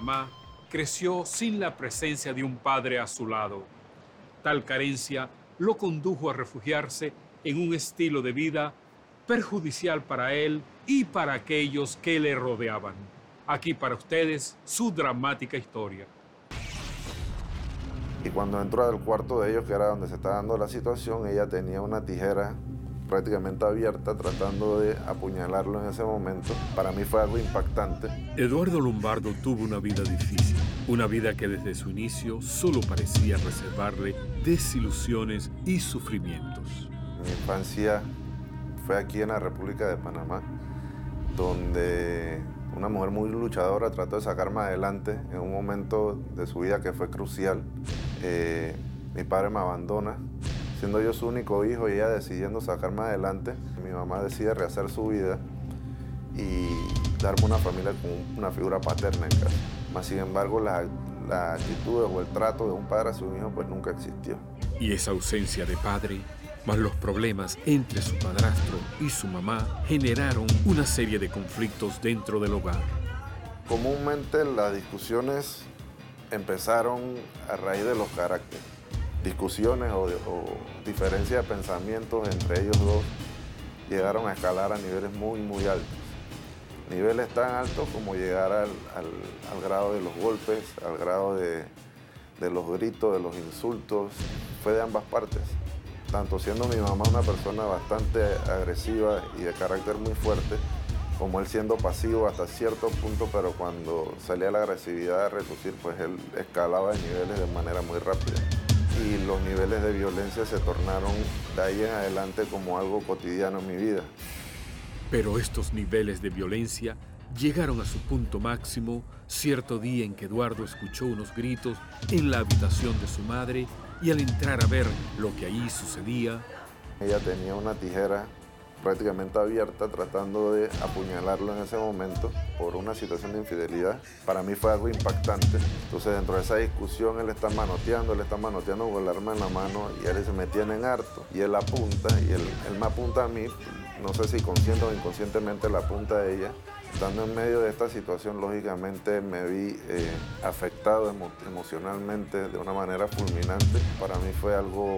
Panamá, creció sin la presencia de un padre a su lado. Tal carencia lo condujo a refugiarse en un estilo de vida perjudicial para él y para aquellos que le rodeaban. Aquí para ustedes su dramática historia. Y cuando entró al cuarto de ellos, que era donde se estaba dando la situación, ella tenía una tijera prácticamente abierta tratando de apuñalarlo en ese momento. Para mí fue algo impactante. Eduardo Lombardo tuvo una vida difícil, una vida que desde su inicio solo parecía reservarle desilusiones y sufrimientos. Mi infancia fue aquí en la República de Panamá, donde una mujer muy luchadora trató de sacarme adelante en un momento de su vida que fue crucial. Mi padre me abandona, siendo yo su único hijo y ella decidiendo sacarme adelante. Mi mamá decide rehacer su vida y darme una familia con una figura paterna en casa. Mas, sin embargo, la actitud o el trato de un padre a su hijo pues nunca existió. Y esa ausencia de padre, más los problemas entre su padrastro y su mamá, generaron una serie de conflictos dentro del hogar. Comúnmente las discusiones empezaron a raíz de los caracteres. Discusiones o diferencias de pensamientos entre ellos dos llegaron a escalar a niveles muy, muy altos. Niveles tan altos como llegar al grado de los golpes, al grado de los gritos, de los insultos. Fue de ambas partes. Tanto siendo mi mamá una persona bastante agresiva y de carácter muy fuerte, como él siendo pasivo hasta cierto punto, pero cuando salía la agresividad a reducir, pues él escalaba de niveles de manera muy rápida. Y los niveles de violencia se tornaron de ahí en adelante como algo cotidiano en mi vida. Pero estos niveles de violencia llegaron a su punto máximo cierto día en que Eduardo escuchó unos gritos en la habitación de su madre y al entrar a ver lo que allí sucedía, ella tenía una tijera prácticamente abierta tratando de apuñalarlo en ese momento por una situación de infidelidad. Para mí fue algo impactante. Entonces dentro de esa discusión él está manoteando con el arma en la mano y él se me tiene en harto y él apunta y él me apunta a mí, no sé si consciente o inconscientemente la apunta a ella. Estando en medio de esta situación, lógicamente me vi afectado emocionalmente de una manera fulminante. Para mí fue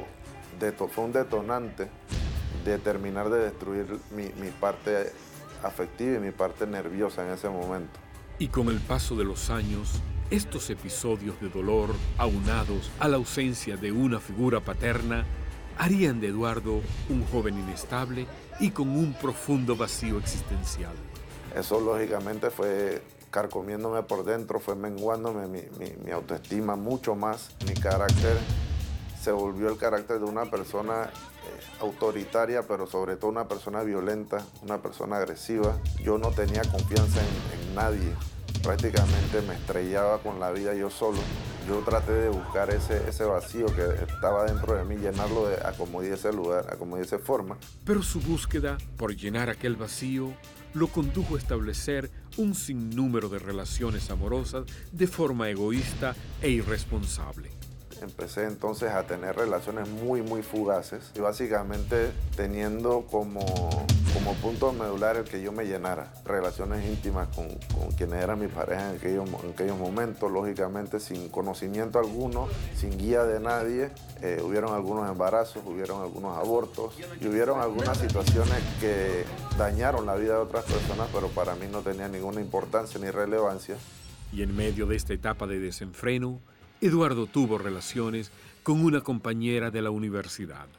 fue un detonante de terminar de destruir mi parte afectiva y mi parte nerviosa en ese momento. Y con el paso de los años, estos episodios de dolor, aunados a la ausencia de una figura paterna, harían de Eduardo un joven inestable y con un profundo vacío existencial. Eso lógicamente fue carcomiéndome por dentro, fue menguándome mi autoestima mucho más. Mi carácter se volvió el carácter de una persona autoritaria, pero sobre todo una persona violenta, una persona agresiva. Yo no tenía confianza en nadie, prácticamente me estrellaba con la vida yo solo. Yo traté de buscar ese vacío que estaba dentro de mí, llenarlo a como diese lugar, a como diese forma. Pero su búsqueda por llenar aquel vacío lo condujo a establecer un sinnúmero de relaciones amorosas de forma egoísta e irresponsable. Empecé entonces a tener relaciones muy, muy fugaces y básicamente teniendo como punto medular el que yo me llenara. Relaciones íntimas con quienes eran mi pareja en aquellos momentos, lógicamente sin conocimiento alguno, sin guía de nadie. Hubieron algunos embarazos, hubieron algunos abortos y hubieron algunas situaciones que dañaron la vida de otras personas, pero para mí no tenía ninguna importancia ni relevancia. Y en medio de esta etapa de desenfreno, Eduardo tuvo relaciones con una compañera de la universidad.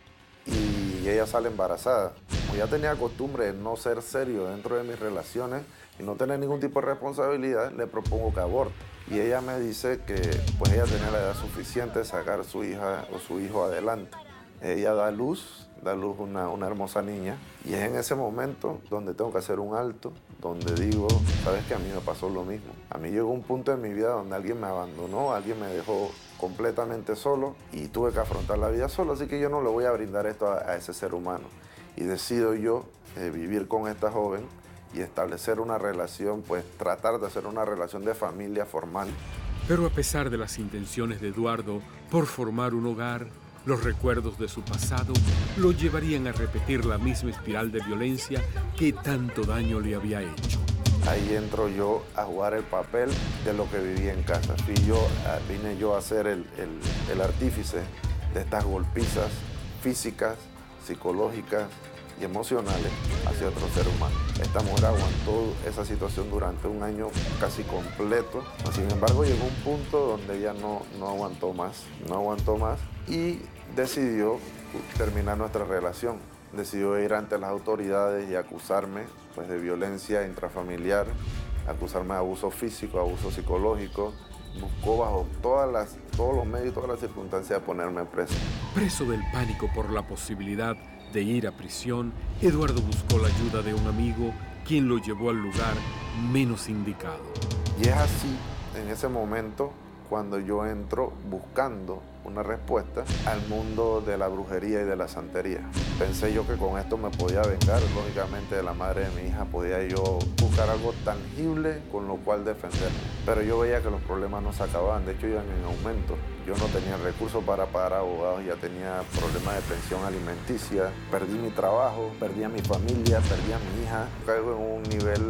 Y ella sale embarazada. Como ya tenía costumbre de no ser serio dentro de mis relaciones y no tener ningún tipo de responsabilidad, le propongo que aborte. Y ella me dice que pues ella tenía la edad suficiente de sacar a su hija o su hijo adelante. Ella da luz una hermosa niña. Y es en ese momento donde tengo que hacer un alto, donde digo, sabes que a mí me pasó lo mismo. A mí llegó un punto en mi vida donde alguien me abandonó, alguien me dejó completamente solo y tuve que afrontar la vida solo, así que yo no le voy a brindar esto a ese ser humano. Y decido yo vivir con esta joven y establecer una relación, pues tratar de hacer una relación de familia formal. Pero a pesar de las intenciones de Eduardo por formar un hogar, los recuerdos de su pasado lo llevarían a repetir la misma espiral de violencia que tanto daño le había hecho. ahí entro yo a jugar el papel de lo que vivía en casa. Vine yo a ser el artífice de estas golpizas físicas, psicológicas y emocionales hacia otro ser humano. Esta mujer aguantó esa situación durante un año casi completo. Sin embargo, llegó un punto donde ella no aguantó más y decidió terminar nuestra relación. Decidió ir ante las autoridades y acusarme pues, de violencia intrafamiliar, acusarme de abuso físico, abuso psicológico. Buscó bajo todos los medios y todas las circunstancias ponerme preso. Preso del pánico por la posibilidad de ir a prisión, Eduardo buscó la ayuda de un amigo, quien lo llevó al lugar menos indicado. Y es así, en ese momento, cuando yo entro buscando una respuesta al mundo de la brujería y de la santería. Pensé yo que con esto me podía vengar, lógicamente, de la madre de mi hija. Podía yo buscar algo tangible con lo cual defenderme. Pero yo veía que los problemas no se acababan, de hecho iban en aumento. Yo no tenía recursos para pagar abogados, ya tenía problemas de pensión alimenticia, perdí mi trabajo, perdí a mi familia, perdí a mi hija. Caigo en un nivel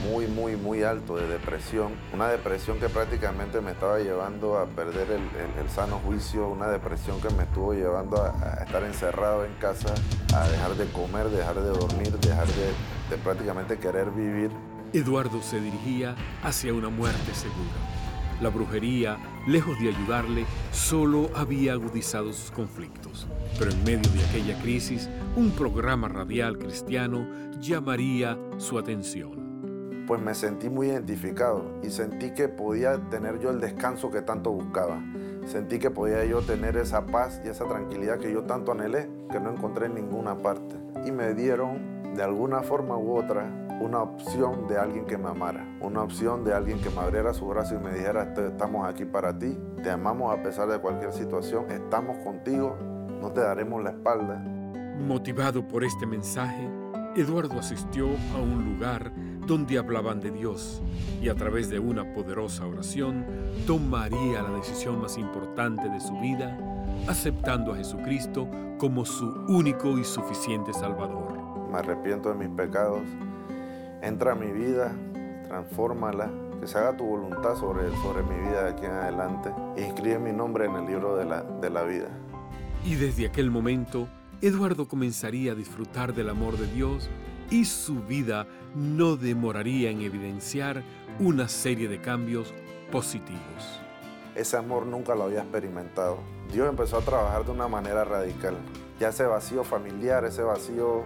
muy alto de depresión, una depresión que prácticamente me estaba llevando a perder el sano juicio, una depresión que me estuvo llevando a estar encerrado en casa, a dejar de comer, dejar de dormir, dejar de prácticamente querer vivir. Eduardo se dirigía hacia una muerte segura. La brujería, lejos de ayudarle, solo había agudizado sus conflictos. Pero en medio de aquella crisis, un programa radial cristiano llamaría su atención. Pues me sentí muy identificado y sentí que podía tener yo el descanso que tanto buscaba. Sentí que podía yo tener esa paz y esa tranquilidad que yo tanto anhelé, que no encontré en ninguna parte. Y me dieron, de alguna forma u otra, una opción de alguien que me amara, una opción de alguien que me abriera su brazo y me dijera: estamos aquí para ti, te amamos a pesar de cualquier situación, estamos contigo, no te daremos la espalda. Motivado por este mensaje, Eduardo asistió a un lugar donde hablaban de Dios y a través de una poderosa oración tomaría la decisión más importante de su vida, aceptando a Jesucristo como su único y suficiente Salvador. Me arrepiento de mis pecados, entra a mi vida, transfórmala, que se haga tu voluntad sobre mi vida de aquí en adelante e inscribe mi nombre en el libro de la vida. Y desde aquel momento, Eduardo comenzaría a disfrutar del amor de Dios y su vida no demoraría en evidenciar una serie de cambios positivos. Ese amor nunca lo había experimentado. Dios empezó a trabajar de una manera radical. Ya ese vacío familiar, ese vacío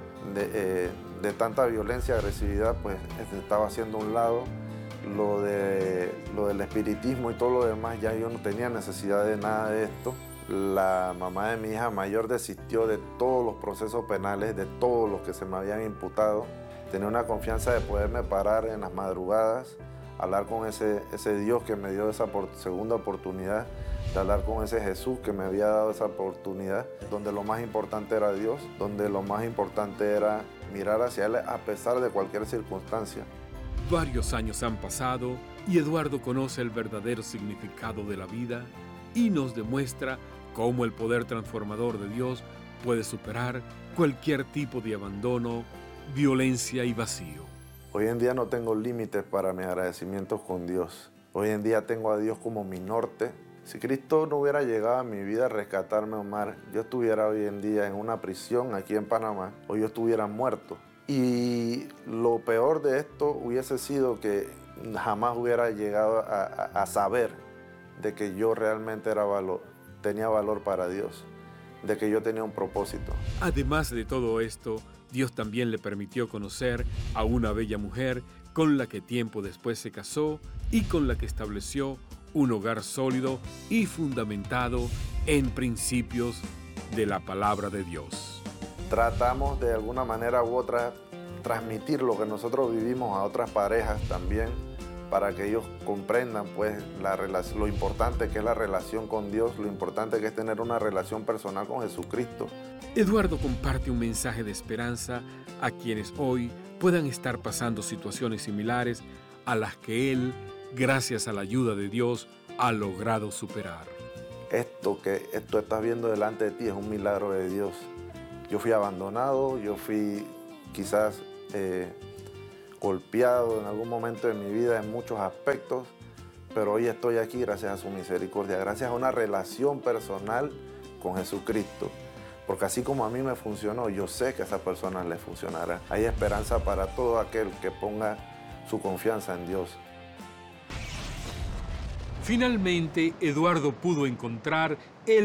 de tanta violencia, agresividad, pues estaba haciendo a un lado. Lo del espiritismo y todo lo demás, ya yo no tenía necesidad de nada de esto. La mamá de mi hija mayor desistió de todos los procesos penales, de todos los que se me habían imputado. Tenía una confianza de poderme parar en las madrugadas, hablar con ese Dios que me dio esa segunda oportunidad, de hablar con ese Jesús que me había dado esa oportunidad, donde lo más importante era Dios, donde lo más importante era mirar hacia Él a pesar de cualquier circunstancia. Varios años han pasado y Eduardo conoce el verdadero significado de la vida y nos demuestra cómo el poder transformador de Dios puede superar cualquier tipo de abandono, violencia y vacío. Hoy en día no tengo límites para mis agradecimientos con Dios. Hoy en día tengo a Dios como mi norte. Si Cristo no hubiera llegado a mi vida a rescatarme, Omar, yo estuviera hoy en día en una prisión aquí en Panamá, o yo estuviera muerto. Y lo peor de esto hubiese sido que jamás hubiera llegado a saber de que yo realmente tenía valor para Dios, de que yo tenía un propósito. Además de todo esto, Dios también le permitió conocer a una bella mujer con la que tiempo después se casó y con la que estableció un hogar sólido y fundamentado en principios de la palabra de Dios. Tratamos de alguna manera u otra transmitir lo que nosotros vivimos a otras parejas también, para que ellos comprendan pues lo importante que es la relación con Dios, lo importante que es tener una relación personal con Jesucristo. Eduardo comparte un mensaje de esperanza a quienes hoy puedan estar pasando situaciones similares a las que él, gracias a la ayuda de Dios, ha logrado superar. Esto estás viendo delante de ti es un milagro de Dios. Yo fui abandonado, yo fui quizás golpeado en algún momento de mi vida en muchos aspectos, pero hoy estoy aquí gracias a su misericordia, gracias a una relación personal con Jesucristo. Porque así como a mí me funcionó, yo sé que a esa persona le funcionará. Hay esperanza para todo aquel que ponga su confianza en Dios. Finalmente, Eduardo pudo encontrar el